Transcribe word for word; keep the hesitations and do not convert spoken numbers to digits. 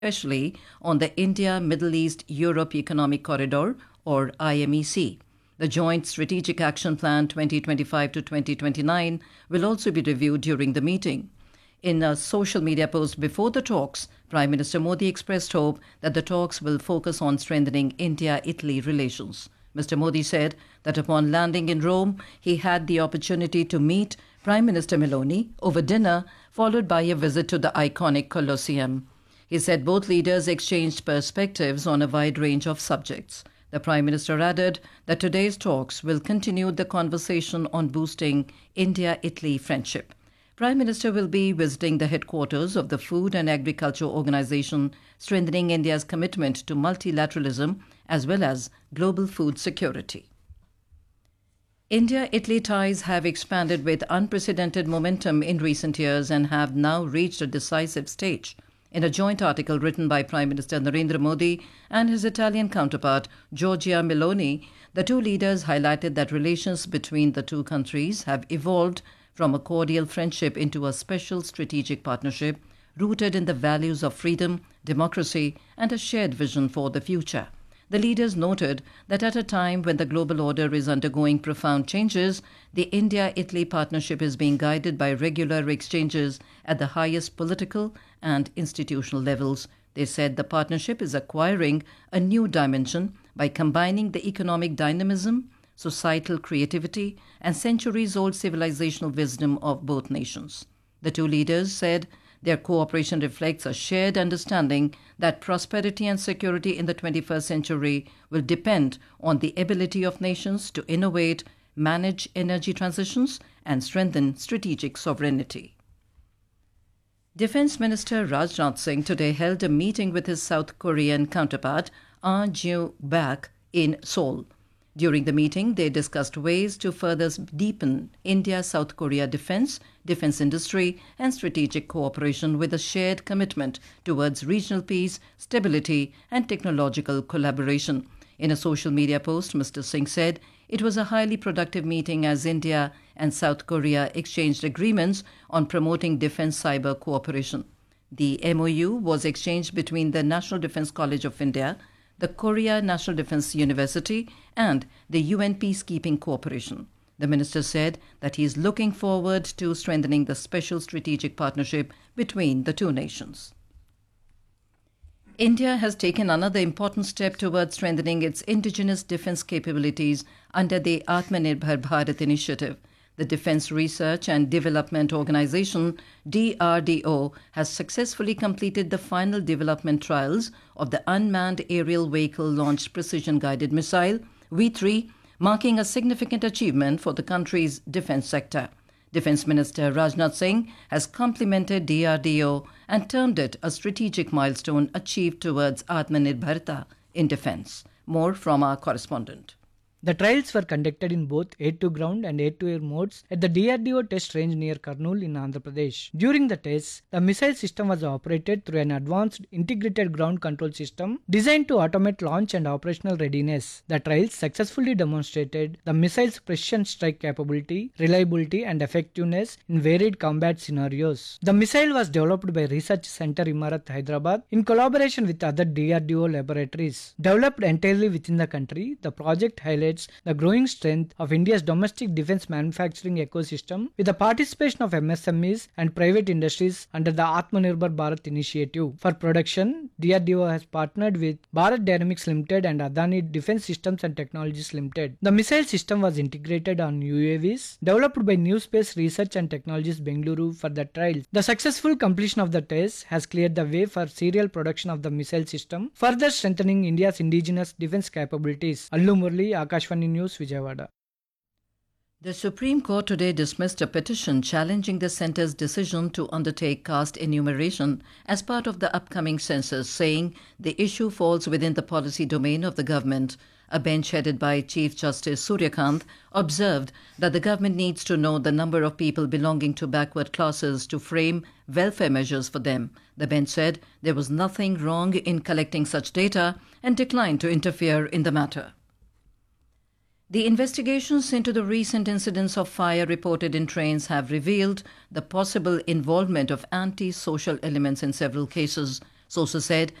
especially on the India-Middle East-Europe Economic Corridor, or I M E C. The Joint Strategic Action Plan twenty twenty-five to twenty twenty-nine will also be reviewed during the meeting. In a social media post before the talks, Prime Minister Modi expressed hope that the talks will focus on strengthening India-Italy relations. Mister Modi said that upon landing in Rome, he had the opportunity to meet Prime Minister Meloni over dinner, followed by a visit to the iconic Colosseum. He said both leaders exchanged perspectives on a wide range of subjects. The Prime Minister added that today's talks will continue the conversation on boosting India-Italy friendship. Prime Minister will be visiting the headquarters of the Food and Agriculture Organization, strengthening India's commitment to multilateralism as well as global food security. India-Italy ties have expanded with unprecedented momentum in recent years and have now reached a decisive stage. In a joint article written by Prime Minister Narendra Modi and his Italian counterpart Giorgia Meloni, the two leaders highlighted that relations between the two countries have evolved from a cordial friendship into a special strategic partnership rooted in the values of freedom, democracy, and a shared vision for the future. The leaders noted that at a time when the global order is undergoing profound changes, the India-Italy partnership is being guided by regular exchanges at the highest political and institutional levels. They said the partnership is acquiring a new dimension by combining the economic dynamism, societal creativity, and centuries-old civilizational wisdom of both nations. The two leaders said their cooperation reflects a shared understanding that prosperity and security in the twenty-first century will depend on the ability of nations to innovate, manage energy transitions, and strengthen strategic sovereignty. Defense Minister Rajnath Singh today held a meeting with his South Korean counterpart, Ah Joo-bak, in Seoul. During the meeting, they discussed ways to further deepen India-South Korea defense, defense industry, and strategic cooperation with a shared commitment towards regional peace, stability, and technological collaboration. In a social media post, Mister Singh said it was a highly productive meeting as India and South Korea exchanged agreements on promoting defense cyber cooperation. The M O U was exchanged between the National Defense College of India, the Korea National Defense University, and the U N Peacekeeping Cooperation. The minister said that he is looking forward to strengthening the special strategic partnership between the two nations. India has taken another important step towards strengthening its indigenous defense capabilities under the Atmanirbhar Bharat initiative. The Defense Research and Development Organization, D R D O, has successfully completed the final development trials of the Unmanned Aerial Vehicle Launched Precision-Guided Missile, V three, marking a significant achievement for the country's defense sector. Defense Minister Rajnath Singh has complimented D R D O and termed it a strategic milestone achieved towards Atmanirbharta in defense. More from our correspondent. The trials were conducted in both air-to-ground and air-to-air modes at the D R D O test range near Kurnool in Andhra Pradesh. During the tests, the missile system was operated through an advanced integrated ground control system designed to automate launch and operational readiness. The trials successfully demonstrated the missile's precision strike capability, reliability, and effectiveness in varied combat scenarios. The missile was developed by Research Center Imarat, Hyderabad, in collaboration with other D R D O laboratories. Developed entirely within the country, the project highlights the growing strength of India's domestic defense manufacturing ecosystem with the participation of M S M Es and private industries under the Atmanirbhar Bharat initiative. For production, D R D O has partnered with Bharat Dynamics Limited and Adani Defense Systems and Technologies Limited. The missile system was integrated on U A Vs developed by New Space Research and Technologies Bengaluru for the trials. The successful completion of the tests has cleared the way for serial production of the missile system, further strengthening India's indigenous defense capabilities. Allu Murli, Akash News, Vijayawada. The Supreme Court today dismissed a petition challenging the centre's decision to undertake caste enumeration as part of the upcoming census, saying the issue falls within the policy domain of the government. A bench headed by Chief Justice Suryakant observed that the government needs to know the number of people belonging to backward classes to frame welfare measures for them. The bench said there was nothing wrong in collecting such data and declined to interfere in the matter. The investigations into the recent incidents of fire reported in trains have revealed the possible involvement of anti-social elements in several cases. Sources said